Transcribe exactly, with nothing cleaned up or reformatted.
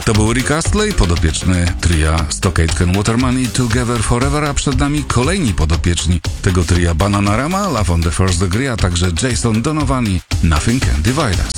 To był Rick Astley, podopieczny tria Stockade and Waterman i Together Forever, a przed nami kolejni podopieczni tego tria: Bananarama, Love on the First Degree, a także Jason Donovan i Nothing Can Divide Us.